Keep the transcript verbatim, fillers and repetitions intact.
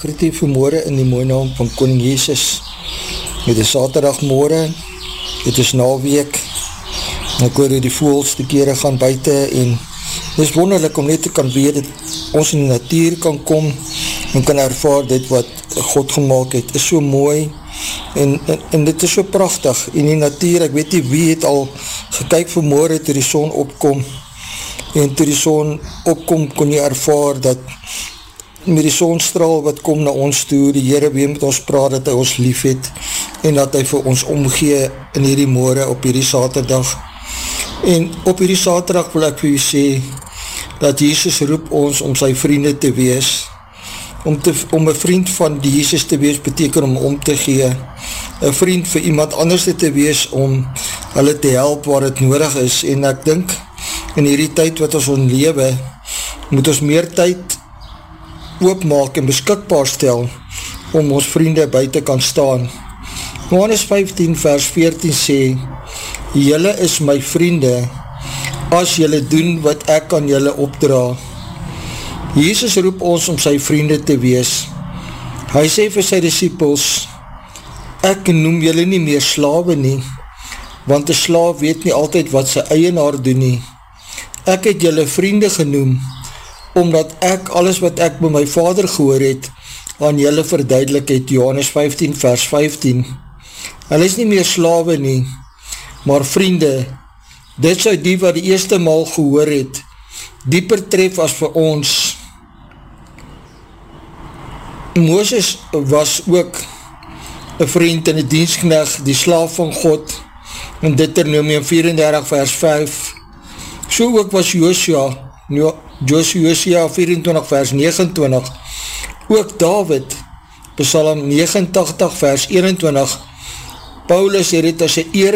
groet u vanmorgen in die mooie naam van Koning Jezus. Het is Saterdagmorgen, het is naweek, ek hoor die voels die kere gaan buiten en het is wonderlik om net te kan weet dat ons in die natuur kan kom en kan ervaar dit wat God gemaakt het. Het is so mooi en, en, en dit is so prachtig. In die natuur, ek weet nie wie het al gekyk vanmorgen toe die son opkom en toe die son opkom kon jy ervaar dat met die sonstraal wat kom na ons toe, die Here weer met ons praat dat hy ons lief het en dat hy vir ons omgee in hierdie môre op hierdie Saterdag. En op hierdie Saterdag wil ek vir u sê dat Jesus roep ons om sy vriende te wees. Om, te, om een vriend van die Jesus te wees beteken om om te gee. Een vriend vir iemand anders te wees om hulle te help waar het nodig is. En ek dink in hierdie tyd wat ons onlewe, moet ons meer tyd oopmaak en beskikbaar stel om ons vriende buiten kan staan. Johannes vyftien vers veertien sê, julle is my vriende, as julle doen wat ek aan julle opdra. Jesus roep ons om sy vriende te wees. Hy sê vir sy disciples, ek noem julle nie meer slawe nie, want die slaaf weet nie altyd wat sy eienaar doen nie. Ek het julle vriende genoem, omdat ek alles wat ek by my Vader gehoor het, aan julle verduidelik het, Johannes vyftien vers vyftien. Hulle is nie meer slawe nie, maar vriende, dit sou die wat die eerste maal gehoor het, dieper tref as vir ons. Moses was ook een vriend en een diensknegt, die slaaf van God, in Deuteronomium vierendertig vers vyf. So ook was Josia, Josia vierentwintig vers negenentwintig, ook David, Psalm negenentachtig vers eenentwintig, Paulus het het as een eer